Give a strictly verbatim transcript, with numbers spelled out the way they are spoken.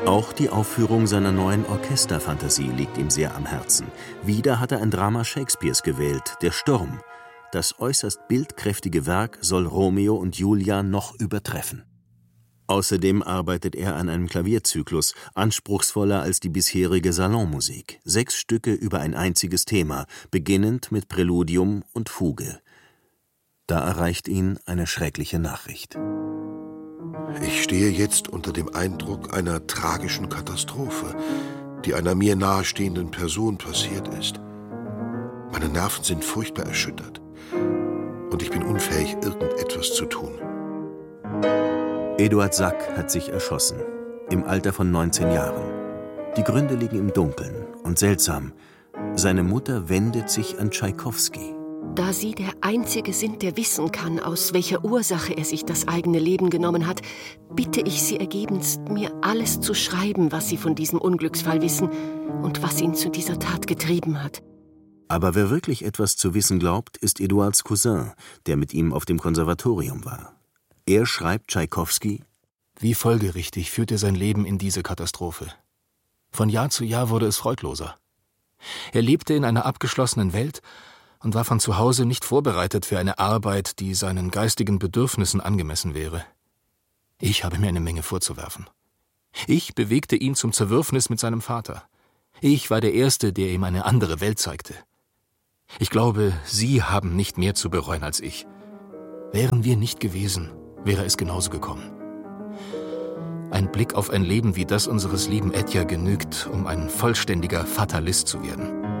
Auch die Aufführung seiner neuen Orchesterfantasie liegt ihm sehr am Herzen. Wieder hat er ein Drama Shakespeares gewählt, Der Sturm. Das äußerst bildkräftige Werk soll Romeo und Julia noch übertreffen. Außerdem arbeitet er an einem Klavierzyklus, anspruchsvoller als die bisherige Salonmusik. Sechs Stücke über ein einziges Thema, beginnend mit Präludium und Fuge. Da erreicht ihn eine schreckliche Nachricht. Ich stehe jetzt unter dem Eindruck einer tragischen Katastrophe, die einer mir nahestehenden Person passiert ist. Meine Nerven sind furchtbar erschüttert und ich bin unfähig, irgendetwas zu tun. Eduard Sack hat sich erschossen, im Alter von neunzehn Jahren. Die Gründe liegen im Dunkeln und seltsam. Seine Mutter wendet sich an Tschaikowski. Da Sie der Einzige sind, der wissen kann, aus welcher Ursache er sich das eigene Leben genommen hat, bitte ich Sie ergebenst, mir alles zu schreiben, was Sie von diesem Unglücksfall wissen und was ihn zu dieser Tat getrieben hat. Aber wer wirklich etwas zu wissen glaubt, ist Eduards Cousin, der mit ihm auf dem Konservatorium war. Er schreibt Tschaikowski: Wie folgerichtig führte sein Leben in diese Katastrophe. Von Jahr zu Jahr wurde es freudloser. Er lebte in einer abgeschlossenen Welt und war von zu Hause nicht vorbereitet für eine Arbeit, die seinen geistigen Bedürfnissen angemessen wäre. Ich habe mir eine Menge vorzuwerfen. Ich bewegte ihn zum Zerwürfnis mit seinem Vater. Ich war der Erste, der ihm eine andere Welt zeigte. Ich glaube, Sie haben nicht mehr zu bereuen als ich. Wären wir nicht gewesen, wäre es genauso gekommen. Ein Blick auf ein Leben wie das unseres lieben Edja genügt, um ein vollständiger Fatalist zu werden.